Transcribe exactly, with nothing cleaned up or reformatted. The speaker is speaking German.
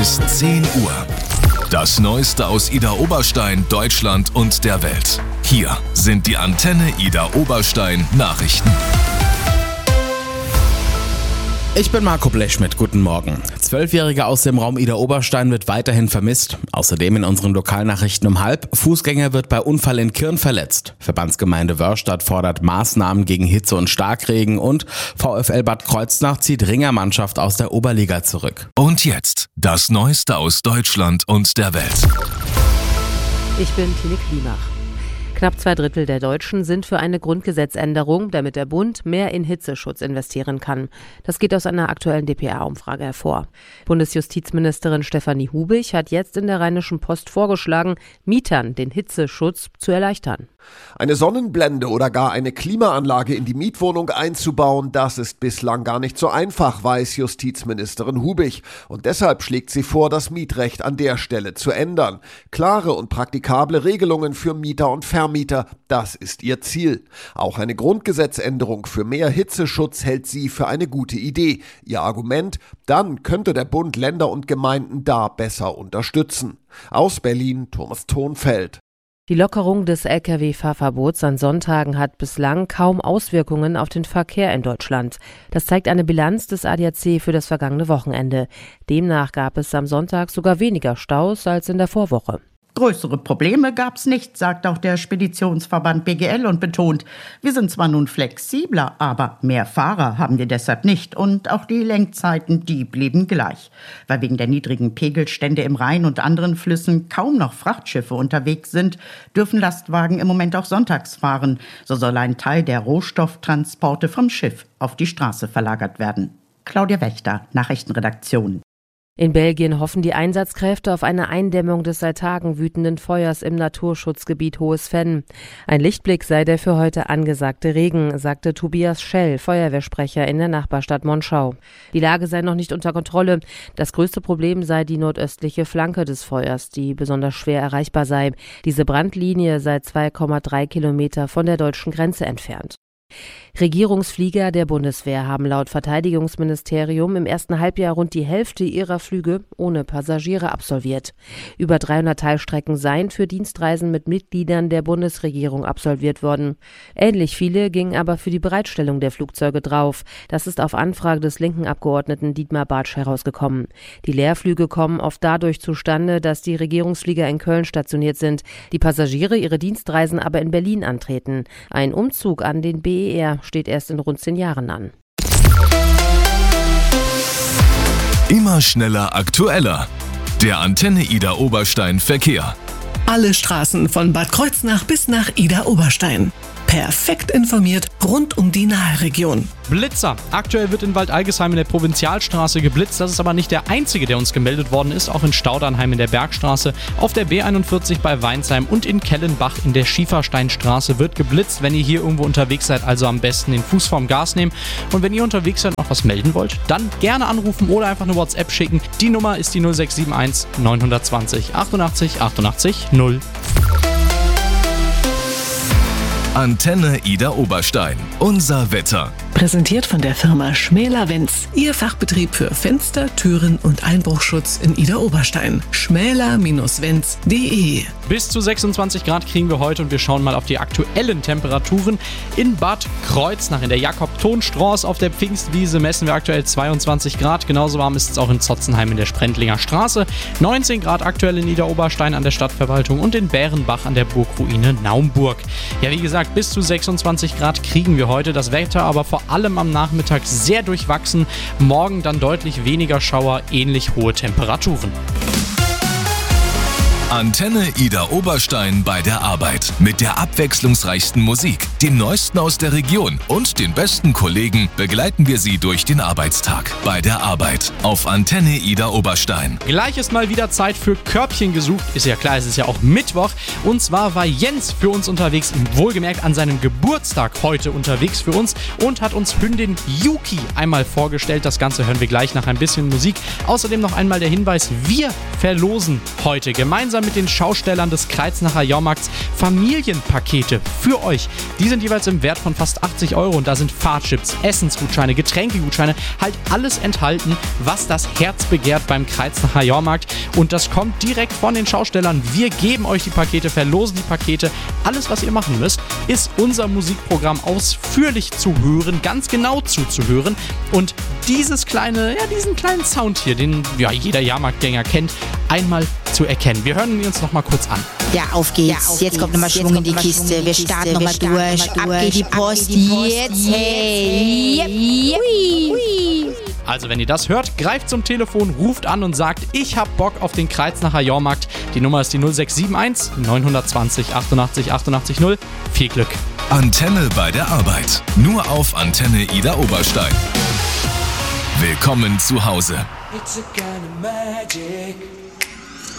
Bis zehn Uhr. Das Neueste aus Idar Oberstein, Deutschland und der Welt. Hier sind die Antenne Idar Oberstein Nachrichten. Ich bin Marco Blechschmidt, guten Morgen. Zwölfjähriger aus dem Raum Idar Oberstein wird weiterhin vermisst. Außerdem in unseren Lokalnachrichten um halb. Fußgänger wird bei Unfall in Kirn verletzt. Verbandsgemeinde Wörrstadt fordert Maßnahmen gegen Hitze und Starkregen und VfL Bad Kreuznach zieht Ringermannschaft aus der Oberliga zurück. Und jetzt das Neueste aus Deutschland und der Welt. Ich bin Tine Klimach. Knapp zwei Drittel der Deutschen sind für eine Grundgesetzänderung, damit der Bund mehr in Hitzeschutz investieren kann. Das geht aus einer aktuellen D P A-Umfrage hervor. Bundesjustizministerin Stefanie Hubig hat jetzt in der Rheinischen Post vorgeschlagen, Mietern den Hitzeschutz zu erleichtern. Eine Sonnenblende oder gar eine Klimaanlage in die Mietwohnung einzubauen, das ist bislang gar nicht so einfach, weiß Justizministerin Hubig. Und deshalb schlägt sie vor, das Mietrecht an der Stelle zu ändern. Klare und praktikable Regelungen für Mieter und Vermieter, das ist ihr Ziel. Auch eine Grundgesetzänderung für mehr Hitzeschutz hält sie für eine gute Idee. Ihr Argument, dann könnte der Bund Länder und Gemeinden da besser unterstützen. Aus Berlin, Thomas Thonfeld. Die Lockerung des L K W-Fahrverbots an Sonntagen hat bislang kaum Auswirkungen auf den Verkehr in Deutschland. Das zeigt eine Bilanz des A D A C für das vergangene Wochenende. Demnach gab es am Sonntag sogar weniger Staus als in der Vorwoche. Größere Probleme gab's nicht, sagt auch der Speditionsverband B G L und betont, wir sind zwar nun flexibler, aber mehr Fahrer haben wir deshalb nicht und auch die Lenkzeiten, die blieben gleich. Weil wegen der niedrigen Pegelstände im Rhein und anderen Flüssen kaum noch Frachtschiffe unterwegs sind, dürfen Lastwagen im Moment auch sonntags fahren. So soll ein Teil der Rohstofftransporte vom Schiff auf die Straße verlagert werden. Claudia Wächter, Nachrichtenredaktion. In Belgien hoffen die Einsatzkräfte auf eine Eindämmung des seit Tagen wütenden Feuers im Naturschutzgebiet Hohes Venn. Ein Lichtblick sei der für heute angesagte Regen, sagte Tobias Schell, Feuerwehrsprecher in der Nachbarstadt Monschau. Die Lage sei noch nicht unter Kontrolle. Das größte Problem sei die nordöstliche Flanke des Feuers, die besonders schwer erreichbar sei. Diese Brandlinie sei zwei Komma drei Kilometer von der deutschen Grenze entfernt. Regierungsflieger der Bundeswehr haben laut Verteidigungsministerium im ersten Halbjahr rund die Hälfte ihrer Flüge ohne Passagiere absolviert. Über dreihundert Teilstrecken seien für Dienstreisen mit Mitgliedern der Bundesregierung absolviert worden. Ähnlich viele gingen aber für die Bereitstellung der Flugzeuge drauf. Das ist auf Anfrage des linken Abgeordneten Dietmar Bartsch herausgekommen. Die Leerflüge kommen oft dadurch zustande, dass die Regierungsflieger in Köln stationiert sind, die Passagiere ihre Dienstreisen aber in Berlin antreten. Ein Umzug an den B E R steht erst in rund zehn Jahren an. Immer schneller, aktueller. Der Antenne Idar Oberstein Verkehr. Alle Straßen von Bad Kreuznach bis nach Idar Oberstein. Perfekt informiert rund um die Nahe-Region. Blitzer. Aktuell wird in Waldalgesheim in der Provinzialstraße geblitzt. Das ist aber nicht der einzige, der uns gemeldet worden ist. Auch in Staudernheim in der Bergstraße, auf der B einundvierzig bei Weinsheim und in Kellenbach in der Schiefersteinstraße wird geblitzt. Wenn ihr hier irgendwo unterwegs seid, also am besten den Fuß vom Gas nehmen. Und wenn ihr unterwegs seid und noch was melden wollt, dann gerne anrufen oder einfach eine WhatsApp schicken. Die Nummer ist die null sechs sieben eins neun zwei null achtundachtzig achtundachtzig null. Antenne Idar Oberstein. Unser Wetter. Präsentiert von der Firma Schmäler Wenz. Ihr Fachbetrieb für Fenster, Türen und Einbruchschutz in Idar Oberstein. schmäler Bindestrich wenz punkt de. Bis zu sechsundzwanzig Grad kriegen wir heute und wir schauen mal auf die aktuellen Temperaturen. In Bad Kreuznach in der Jakob-Thon-Straße auf der Pfingstwiese messen wir aktuell zweiundzwanzig Grad. Genauso warm ist es auch in Zotzenheim in der Sprendlinger Straße. neunzehn Grad aktuell in Idar Oberstein an der Stadtverwaltung und in Bärenbach an der Burgruine Naumburg. Ja, wie gesagt, bis zu sechsundzwanzig Grad kriegen wir heute. Das Wetter aber vor allem am Nachmittag sehr durchwachsen. Morgen dann deutlich weniger Schauer, ähnlich hohe Temperaturen. Antenne Idar Oberstein bei der Arbeit. Mit der abwechslungsreichsten Musik, dem Neuesten aus der Region und den besten Kollegen begleiten wir Sie durch den Arbeitstag. Bei der Arbeit auf Antenne Idar Oberstein. Gleich ist mal wieder Zeit für Körbchen gesucht. Ist ja klar, es ist ja auch Mittwoch. Und zwar war Jens für uns unterwegs, wohlgemerkt an seinem Geburtstag heute unterwegs für uns und hat uns Hündin Yuki einmal vorgestellt. Das Ganze hören wir gleich nach ein bisschen Musik. Außerdem noch einmal der Hinweis, wir verlosen heute gemeinsam gemeinsam mit den Schaustellern des Kreiznacher Jahrmarkts Familienpakete für euch. Die sind jeweils im Wert von fast achtzig Euro und da sind Fahrtchips, Essensgutscheine, Getränkegutscheine, halt alles enthalten, was das Herz begehrt beim Kreiznacher Jahrmarkt. Und das kommt direkt von den Schaustellern. Wir geben euch die Pakete, verlosen die Pakete. Alles, was ihr machen müsst, ist unser Musikprogramm ausführlich zu hören, ganz genau zuzuhören und dieses kleine, ja, diesen kleinen Sound hier, den ja jeder Jahrmarktgänger kennt, einmal zu erkennen. Wir hören ihn uns noch mal kurz an. Ja, auf geht's. Ja, auf jetzt geht's. Kommt nochmal Schwung in die Kiste. Wir starten nochmal durch. Ab geht die Post. Jetzt. Hey. Also, wenn ihr das hört, greift zum Telefon, ruft an und sagt, ich hab Bock auf den Kreiznacher Jahrmarkt. Die Nummer ist die null sechs sieben eins neun zwei null achtundachtzig achtundachtzig null. Viel Glück. Antenne bei der Arbeit. Nur auf Antenne Ida Oberstein. Willkommen zu Hause. It's a kind of magic.